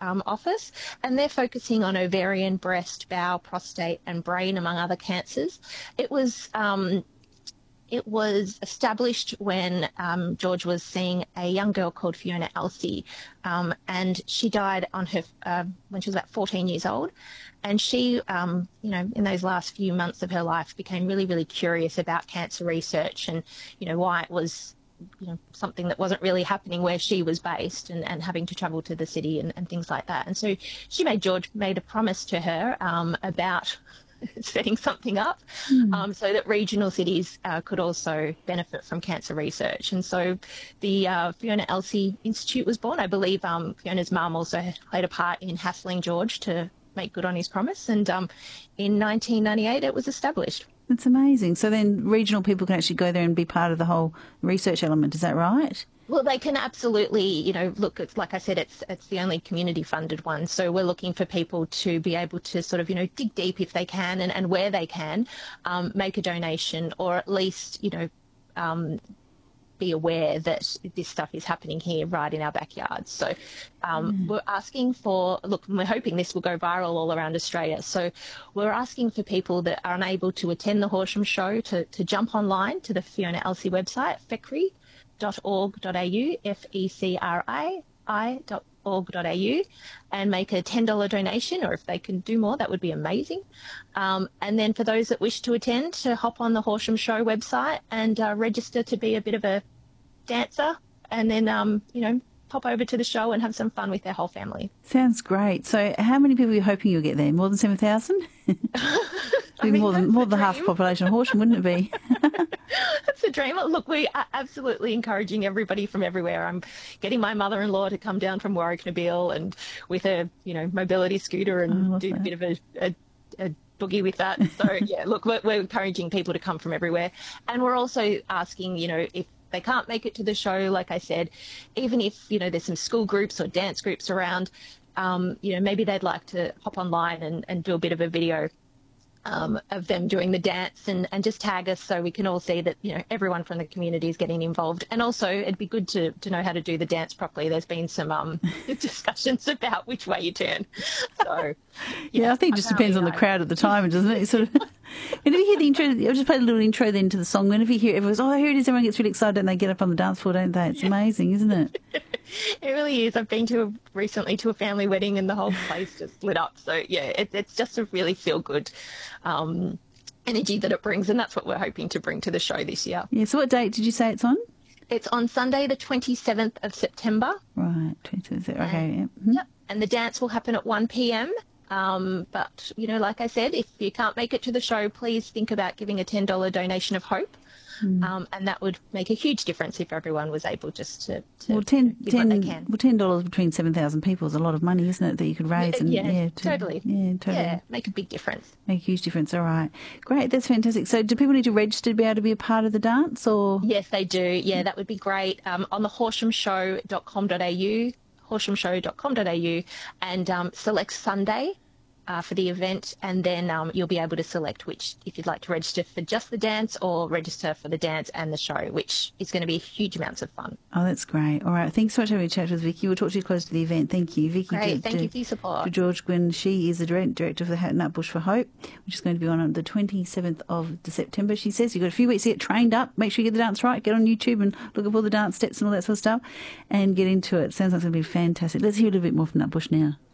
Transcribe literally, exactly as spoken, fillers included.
um, office, and they're focusing on ovarian, breast, bowel, prostate and brain, among other cancers. It was um, it was established when um, George was seeing a young girl called Fiona Elsey, um, and she died on her uh, when she was about fourteen years old. And she, um, you know, in those last few months of her life became really, really curious about cancer research and, you know, why it was, you know, something that wasn't really happening where she was based, and, and having to travel to the city and, and things like that. And so she made George made a promise to her um, about setting something up mm. um, so that regional cities uh, could also benefit from cancer research. And so the uh, Fiona Elsey Institute was born. I believe um, Fiona's mum also played a part in hassling George to make good on his promise, and um, in nineteen ninety-eight it was established. That's amazing. So then regional people can actually go there and be part of the whole research element, is that right? Well, they can absolutely, you know, look, it's like I said, it's it's the only community funded one. So we're looking for people to be able to sort of, you know, dig deep if they can, and, and where they can, um, make a donation, or at least, you know, um, be aware that this stuff is happening here right in our backyard. So um, mm. we're asking for, look, we're hoping this will go viral all around Australia. So we're asking for people that are unable to attend the Horsham show to, to jump online to the Fiona Elsey website, fecri dot org dot a u, F E C R I I dot org dot a u, and make a ten dollars donation, or if they can do more, that would be amazing. Um, and then for those that wish to attend, to hop on the Horsham Show website and uh, register to be a bit of a dancer, and then, um, you know, pop over to the show and have some fun with their whole family. Sounds great. So how many people are you hoping you'll get there? More than seven thousand? I mean, more than more than half the population of Horsham, wouldn't it be? That's a dream. Look, we are absolutely encouraging everybody from everywhere. I'm getting my mother-in-law to come down from Warwick Nabil and with a, you know, mobility scooter and do that. a bit of a, a, a boogie with that. So yeah, look, we're, we're encouraging people to come from everywhere, and we're also asking, you know, if they can't make it to the show, like I said, even if, you know, there's some school groups or dance groups around, um, you know, maybe they'd like to hop online and, and do a bit of a video um, of them doing the dance, and, and just tag us so we can all see that, you know, everyone from the community is getting involved. And also it'd be good to, to know how to do the dance properly. There's been some um, discussions about which way you turn. So yeah, yeah I think it just depends on the crowd at the time, doesn't it? Sort of. Whenever you hear the intro, I'll just play a little intro then to the song. Whenever you hear everyone's, oh, here it is, everyone gets really excited and they get up on the dance floor, don't they? It's amazing, isn't it? It really is. I've been to a, recently to a family wedding and the whole place just lit up. So yeah, it, it's just a really feel good um, energy that it brings, and that's what we're hoping to bring to the show this year. Yeah. So what date did you say it's on? It's on Sunday, the twenty-seventh of September. Right, twenty-seventh. Okay. And, yeah. Mm-hmm. Yep. And the dance will happen at one p m. Um, but, you know, like I said, if you can't make it to the show, please think about giving a ten dollars donation of hope. Mm. Um, and that would make a huge difference if everyone was able just to, to well, ten, give ten, what they can. Well, ten dollars between seven thousand people is a lot of money, isn't it, that you could raise? And, yeah, yeah to, totally. Yeah, totally. Yeah, make a big difference. Make a huge difference. All right. Great. That's fantastic. So do people need to register to be able to be a part of the dance? Or Yes, they do. Yeah, that would be great. Um, on the horsham show dot com dot a u, horsham show dot com dot a u, and um, select Sunday. Uh, for the event, and then um, you'll be able to select which, if you'd like to register for just the dance or register for the dance and the show, which is going to be huge amounts of fun. Oh, that's great. All right. Thanks so much for having a chat with Vicky. We'll talk to you close to the event. Thank you, Vicky. Great. To, Thank to, you for your support. To George Gwynn. She is the director of the Nut Bush for Hope, which is going to be on the twenty-seventh of September. She says you've got a few weeks to get trained up. Make sure you get the dance right. Get on YouTube and look up all the dance steps and all that sort of stuff and get into it. Sounds like it's going to be fantastic. Let's hear a little bit more from Nut Bush now.